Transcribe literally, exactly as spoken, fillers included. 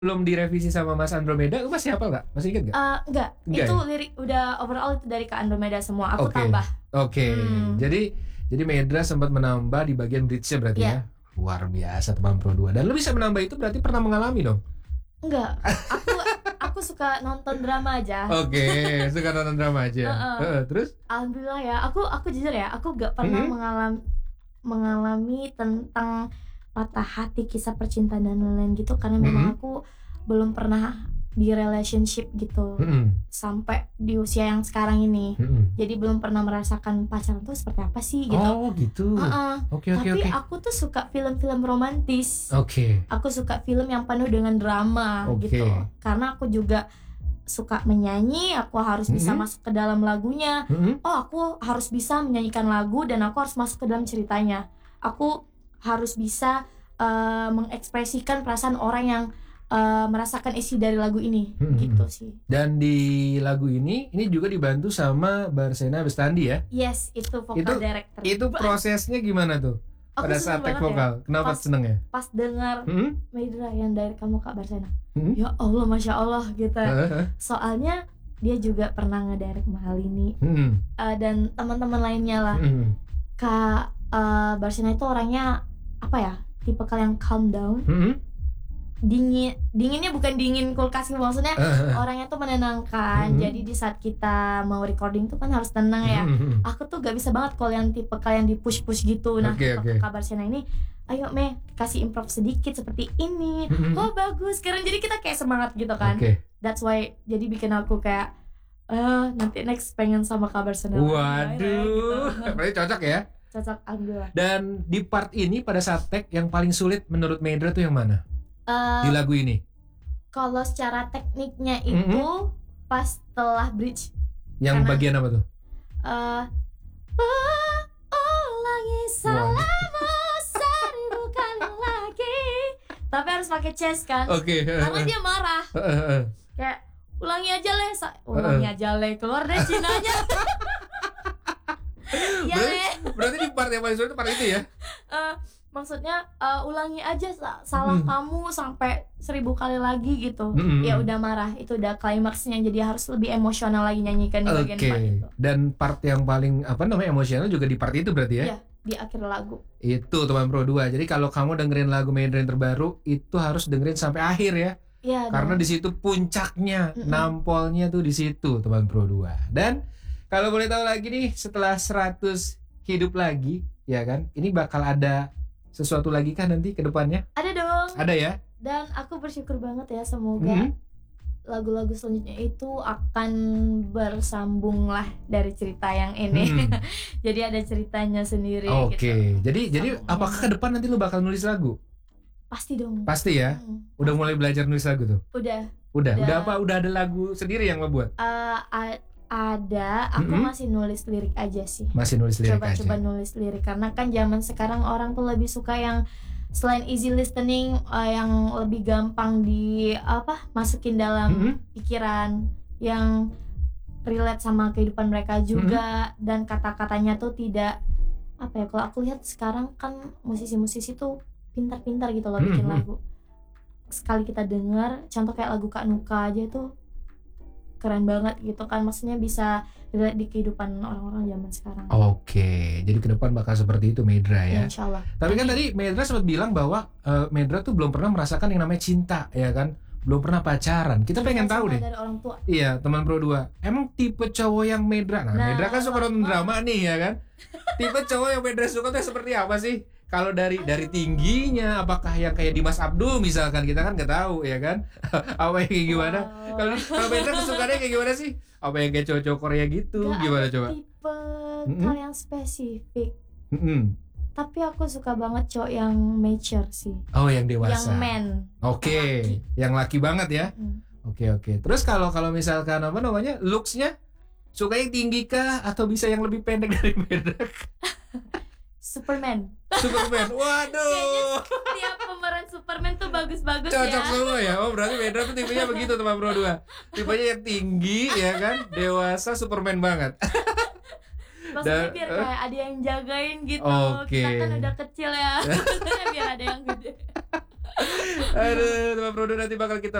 belum direvisi sama Mas Andromeda, lu masih hafal nggak? Masih inget nggak? Uh, enggak, Enggak itu ya? lirik udah overall itu dari Kak Andromeda semua. Aku Oke. tambah. Oke, Hmm. jadi jadi Medra sempat menambah di bagian bridge-nya berarti Iya. ya. Luar biasa teman Pro dua. Dan lu bisa menambah itu berarti pernah mengalami dong? Enggak, aku aku suka nonton drama aja. Oke, suka nonton drama aja. Uh-uh. Heeh, terus? Alhamdulillah ya, aku aku jujur ya, aku gak pernah Mhm. mengalami mengalami tentang patah hati, kisah percintaan dan lain-lain gitu, karena memang Mhm. aku belum pernah di relationship gitu Mhm. sampai di usia yang sekarang ini. Mhm. Jadi belum pernah merasakan pacaran tuh seperti apa sih gitu. Oh, gitu. Uh-uh. Oke, oke, Tapi oke. aku tuh suka film-film romantis. Oke. Aku suka film yang penuh dengan drama Oke. gitu. Karena aku juga suka menyanyi, aku harus bisa Mhm. masuk ke dalam lagunya. Mhm. Oh, aku harus bisa menyanyikan lagu dan aku harus masuk ke dalam ceritanya. Aku harus bisa uh, mengekspresikan perasaan orang yang uh, merasakan isi dari lagu ini, Mhm. gitu sih. Dan di lagu ini, ini juga dibantu sama Barsena Bestandi ya. Yes, itu vocal Itu- director. Itu prosesnya gimana tuh? Aku Pada seneng saat take banget vokal, ya, kenapa Pas- seneng ya? pas dengar Hmm? Medra yang dari kamu Kak Barsena. Hmm? Ya Allah, Masya Allah gitu. Heeh. Soalnya dia juga pernah ngedirect Mahalini Hmm. uh, dan teman-teman lainnya lah. Hmm. Kak uh, Barsena itu orangnya apa ya? Tipe kalian calm down, Hmm. dingin, dinginnya bukan dingin kulkas gitu, maksudnya Heeh. orangnya tuh menenangkan. Mhm. Jadi di saat kita mau recording tuh kan harus tenang ya. Hmm. Aku tuh gak bisa banget kalau yang tipe kalian di push push gitu. Nah, Oke, tipe oke. Kak Barsena ini, ayo Meh kasih improv sedikit seperti ini. Mhm. Oh bagus, sekarang jadi kita kayak semangat gitu kan. Oke. That's why jadi bikin aku kayak eh nanti next pengen sama Kak Barsena. Waduh, gitu. berarti cocok ya. Cocok, alhamdulillah. Dan di part ini pada saat take yang paling sulit menurut Medra tuh yang mana? Eh, Di lagu ini? kalau secara tekniknya itu pas setelah bridge, Yang karena- bagian apa tuh? eh oh, ulangi selama seribu kali lagi. Tapi harus pakai chest kan? Oke. Karena dia marah. Kayak ulangi aja le, Sa- ulangi aja le, keluar deh Cinanya. Ya berarti, le. berarti di part yang paling sulit itu part itu ya? Eh, maksudnya eh, ulangi aja sa- salah Hmm. kamu sampai seribu kali lagi gitu. Hmm. Ya udah marah, itu udah klimaksnya, jadi harus lebih emosional lagi nyanyikan di bagian Oke. part itu. Dan part yang paling apa namanya emosional juga di part itu berarti ya? Iya, di akhir lagu. Itu teman Pro dua. Jadi kalau kamu dengerin lagu Medra yang terbaru itu harus dengerin sampai akhir ya. Iya. Karena dong. di situ puncaknya, Mm-mm. nampolnya tuh di situ teman Pro dua. Dan kalau boleh tahu lagi nih setelah seratus hidup lagi, ya kan? Ini bakal ada sesuatu lagi kan nanti ke depannya? Ada dong. Ada ya? Dan aku bersyukur banget ya, semoga Mhm. lagu-lagu selanjutnya itu akan bersambung lah dari cerita yang ini. Hmm. Jadi ada ceritanya sendiri Oke. gitu. Jadi jadi Sambung. apakah ke depan nanti lu bakal nulis lagu? Pasti dong. Pasti ya? Hmm. Udah mulai belajar nulis lagu tuh? Udah. Udah. Udah. Udah apa? Udah ada lagu sendiri yang lo buat? Eh, a- ada, aku Mm-mm. masih nulis lirik aja sih. Masih nulis lirik aja. Coba-coba nulis lirik, karena kan zaman sekarang orang tuh lebih suka yang selain easy listening, eh, yang lebih gampang di apa masukin dalam Mhm. pikiran, yang relate sama kehidupan mereka juga, dan kata-katanya tuh tidak apa ya, kalau aku lihat sekarang kan musisi-musisi tuh pintar-pintar gitu loh bikin Mhm. lagu. Sekali kita dengar, contoh kayak lagu Kak Nuka aja tuh keren banget gitu kan, maksudnya bisa relate di kehidupan orang-orang zaman sekarang. Oke, jadi ke depan bakal seperti itu Medra Ya, ya. insya Allah. Tapi kan tadi Medra sempat bilang bahwa eh, Medra tuh belum pernah merasakan yang namanya cinta, ya kan? Belum pernah pacaran. Kita pengen Cinta tahu sama deh. dari orang tua. Iya, teman Pro dua. Emang tipe cowok yang Medra. Nah, Nah, Medra kan suka nonton oh. drama nih, ya kan? Tipe cowok yang Medra suka tuh seperti apa sih? Kalau dari dari tingginya, apakah yang kayak Dimas Abdul misalkan, kita kan nggak tahu, ya kan? Apa yang kayak gimana? Wow. Kalau kalau Medra kesukaannya kayak gimana sih? Apa yang kayak cowok-cowok Korea gitu? Gak Gimana ada coba? tipe Mm-mm. kal yang spesifik. Mm-mm. Tapi aku suka banget cowok yang mature sih. Oh, yang dewasa. Yang man. Oke, Laki. yang laki banget ya. Hmm. Oke oke. Terus kalau kalau misalkan apa namanya looksnya, suka yang tinggi kah atau bisa yang lebih pendek dari Medra? Superman. Superman. Waduh. Tiap pemeran Superman tuh bagus-bagus Cocok ya. semua ya. Oh berarti Medra tuh tipenya begitu teman Pro dua. Tipenya yang tinggi ya kan, dewasa Superman banget. Maksudnya Dan- biar kayak ada yang jagain gitu. Oke. Kita kan udah kecil ya. Maksudnya biar ada yang gede. Aduh, teman Pro dua nanti bakal kita